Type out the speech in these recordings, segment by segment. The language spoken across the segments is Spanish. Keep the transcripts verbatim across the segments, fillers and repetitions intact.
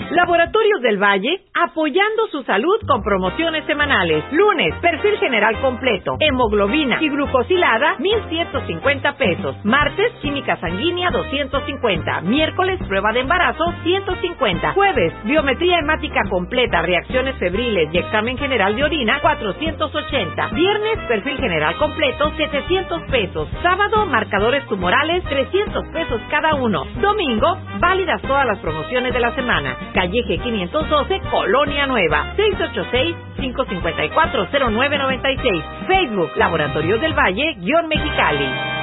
Laboratorios del Valle, apoyando su salud con promociones semanales. Lunes, perfil general completo, hemoglobina y glucosilada, mil ciento cincuenta pesos. Martes, química sanguínea, doscientos cincuenta. Miércoles, prueba de embarazo, ciento cincuenta. Jueves, biometría hemática completa, reacciones febriles y examen general de orina, cuatrocientos ochenta. Viernes, perfil general completo, setecientos pesos. Sábado, marcadores tumorales, trescientos pesos cada uno. Domingo, válidas todas las promociones de la semana. Calle G quinientos doce, Colonia Nueva. seis ocho seis, cinco cinco cuatro, cero nueve nueve seis. Facebook, Laboratorios del Valle, guión Mexicali.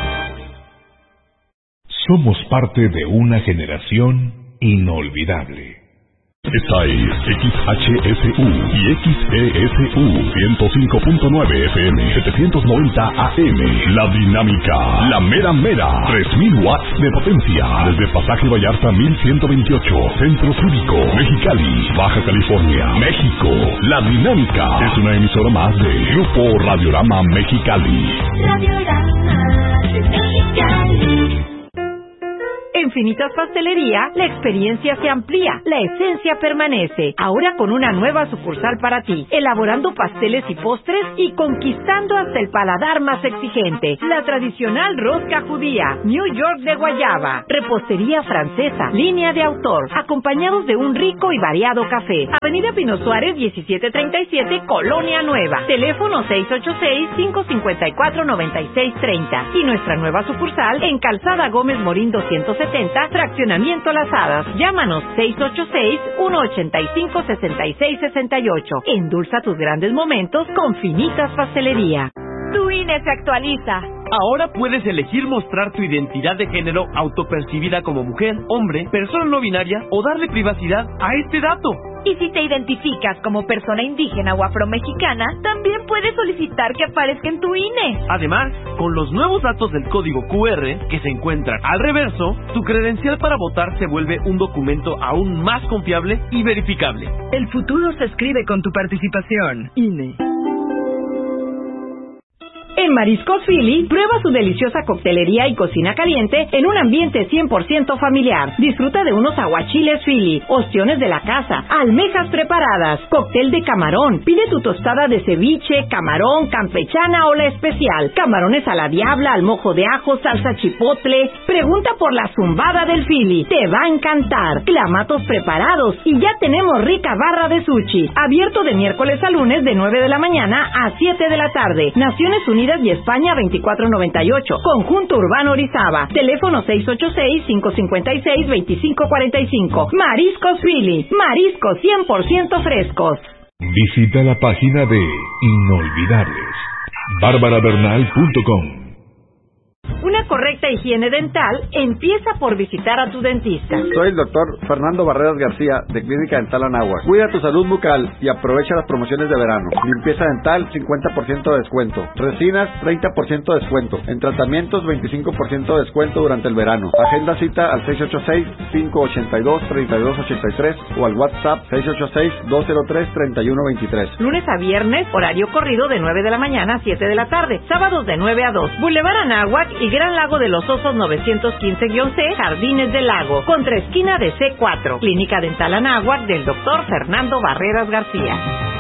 Somos parte de una generación inolvidable. Esta es X H S U y X E S U ciento cinco punto nueve F M, setecientos noventa A M. La Dinámica, la mera mera, tres mil watts de potencia. Desde Pasaje Vallarta mil ciento veintiocho, Centro Cívico, Mexicali, Baja California, México. La Dinámica es una emisora más de Grupo Radiorama Mexicali. Radiorama Mexicali. En Finitas Pastelería, la experiencia se amplía, la esencia permanece. Ahora con una nueva sucursal para ti, elaborando pasteles y postres y conquistando hasta el paladar más exigente. La tradicional rosca judía, New York de guayaba, repostería francesa, línea de autor, acompañados de un rico y variado café. Avenida Pino Suárez, diecisiete treinta y siete, Colonia Nueva. Teléfono seis ocho seis, cinco cinco cuatro, nueve seis tres cero. Y nuestra nueva sucursal en Calzada Gómez Morín doscientos setenta, Fraccionamiento Las Hadas. Llámanos seis ocho seis, uno ocho cinco, seis seis seis ocho. Endulza tus grandes momentos con Finitas Pastelería. Tu I N E se actualiza. Ahora puedes elegir mostrar tu identidad de género autopercibida como mujer, hombre, persona no binaria o darle privacidad a este dato. Y si te identificas como persona indígena o afromexicana, también puedes solicitar que aparezca en tu I N E. Además, con los nuevos datos del código Q R que se encuentran al reverso, tu credencial para votar se vuelve un documento aún más confiable y verificable. El futuro se escribe con tu participación. I N E. En Mariscos Philly, prueba su deliciosa coctelería y cocina caliente en un ambiente cien por ciento familiar. Disfruta de unos aguachiles Philly, ostiones de la casa, almejas preparadas, cóctel de camarón. Pide tu tostada de ceviche, camarón, campechana o la especial. Camarones a la diabla, al mojo de ajo, salsa chipotle. Pregunta por la zumbada del Philly. Te va a encantar. Clamatos preparados y ya tenemos rica barra de sushi. Abierto de miércoles a lunes de nueve de la mañana a siete de la tarde. Naciones Unidas y España veinticuatro noventa y ocho. Conjunto Urbano Orizaba. Teléfono seis ocho seis, cinco cinco seis, dos cinco cuatro cinco. Mariscos Philly. Mariscos cien por ciento frescos. Visita la página de Inolvidables, bárbara bernal punto com. Una correcta higiene dental empieza por visitar a tu dentista. Soy el doctor Fernando Barreras García, de Clínica Dental Anáhuac. Cuida tu salud bucal y aprovecha las promociones de verano. Limpieza dental, cincuenta por ciento de descuento. Resinas, treinta por ciento de descuento. En tratamientos, veinticinco por ciento de descuento durante el verano. Agenda cita al seis ocho seis, cinco ocho dos, tres dos ocho tres o al WhatsApp seis ocho seis, dos cero tres, tres uno dos tres. Lunes a viernes, horario corrido de nueve de la mañana a siete de la tarde. Sábados de nueve a dos. Boulevard Anáhuac y Gran Lago de los Osos novecientos quince C, Jardines del Lago, contra esquina de C cuatro. Clínica Dental Anáhuac del doctor Fernando Barreras García.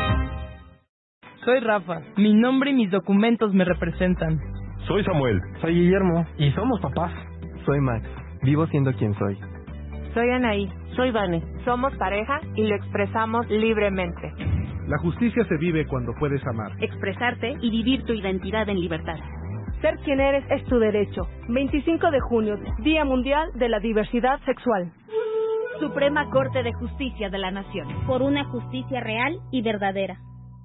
Soy Rafa. Mi nombre y mis documentos me representan. Soy Samuel. Soy Guillermo. Y somos papás. Soy Max. Vivo siendo quien soy. Soy Anaí. Soy Vane. Somos pareja y lo expresamos libremente. La justicia se vive cuando puedes amar, expresarte y vivir tu identidad en libertad. Ser quien eres es tu derecho. veinticinco de junio, Día Mundial de la Diversidad Sexual. Suprema Corte de Justicia de la Nación. Por una justicia real y verdadera.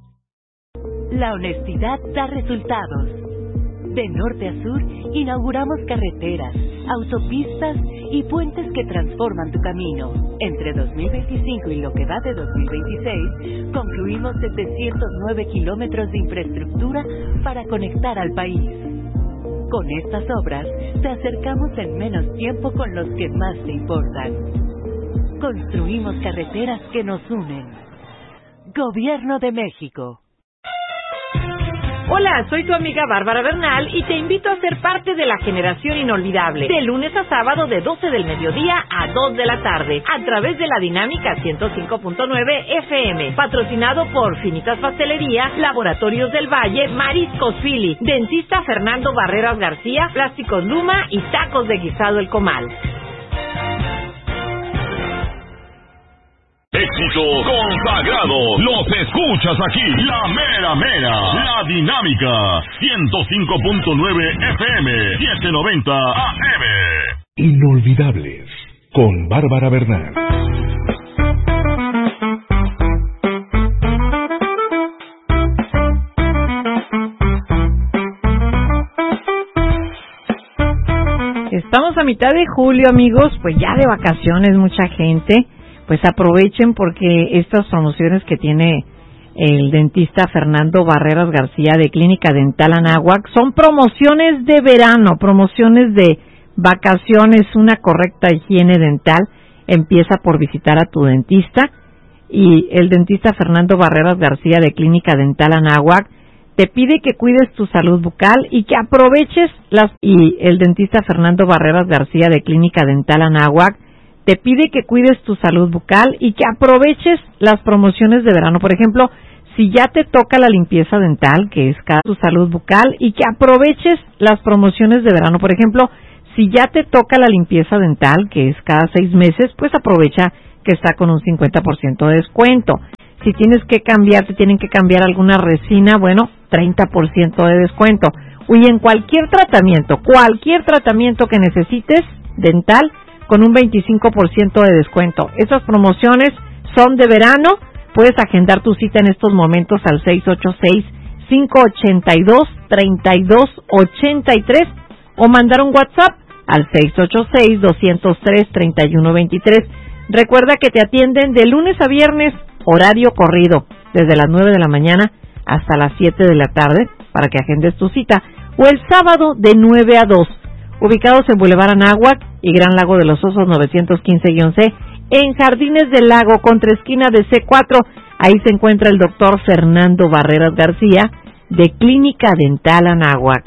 La honestidad da resultados. De norte a sur, inauguramos carreteras, autopistas y puentes que transforman tu camino. Entre dos mil veinticinco y lo que va de dos mil veintiséis, concluimos setecientos nueve kilómetros de infraestructura para conectar al país. Con estas obras, te acercamos en menos tiempo con los que más te importan. Construimos carreteras que nos unen. Gobierno de México. Hola, soy tu amiga Bárbara Bernal y te invito a ser parte de la generación inolvidable. De lunes a sábado de doce del mediodía a dos de la tarde, a través de la Dinámica ciento cinco punto nueve F M. Patrocinado por Finitas Pastelería, Laboratorios del Valle, Mariscos Philly, Dentista Fernando Barreras García, Plásticos Luma y Tacos de Guisado El Comal. Éxito consagrado, los escuchas aquí, la mera mera, la Dinámica, ciento cinco punto nueve F M, setecientos noventa A M. Inolvidables, con Bárbara Bernal. Estamos a mitad de julio, amigos, pues ya de vacaciones mucha gente. Pues aprovechen porque estas promociones que tiene el dentista Fernando Barreras García de Clínica Dental Anáhuac son promociones de verano, promociones de vacaciones. Una correcta higiene dental empieza por visitar a tu dentista, y el dentista Fernando Barreras García de Clínica Dental Anáhuac te pide que cuides tu salud bucal y que aproveches las y el dentista Fernando Barreras García de Clínica Dental Anáhuac te pide que cuides tu salud bucal y que aproveches las promociones de verano. Por ejemplo, si ya te toca la limpieza dental, que es cada tu salud bucal, y que aproveches las promociones de verano. Por ejemplo, si ya te toca la limpieza dental, que es cada seis meses, pues aprovecha que está con un cincuenta por ciento de descuento. Si tienes que cambiar, te tienen que cambiar alguna resina, bueno, treinta por ciento de descuento. Y en cualquier tratamiento, cualquier tratamiento que necesites dental, con un veinticinco por ciento de descuento. Estas promociones son de verano. Puedes agendar tu cita en estos momentos al seis ocho seis, cinco ocho dos, tres dos ocho tres o mandar un WhatsApp al seis ocho seis, dos cero tres, tres uno dos tres. Recuerda que te atienden de lunes a viernes, horario corrido, desde las nueve de la mañana hasta las siete de la tarde, para que agendes tu cita, o el sábado de nueve a dos. Ubicados en Boulevard Anáhuac y Gran Lago de los Osos novecientos quince C, en Jardines del Lago, contra esquina de C cuatro. Ahí se encuentra el doctor Fernando Barreras García, de Clínica Dental Anáhuac.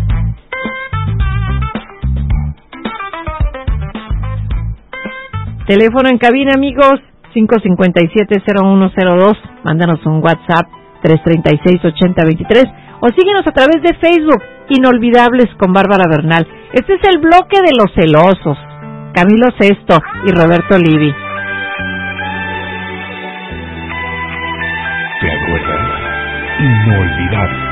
Teléfono en cabina, amigos, cinco cinco siete, cero uno cero dos. Mándanos un WhatsApp, tres tres seis, ocho cero dos tres. O síguenos a través de Facebook, Inolvidables con Bárbara Bernal. Este es el bloque de los celosos, Camilo Sesto y Roberto Livi. ¿Te acuerdas? Inolvidables.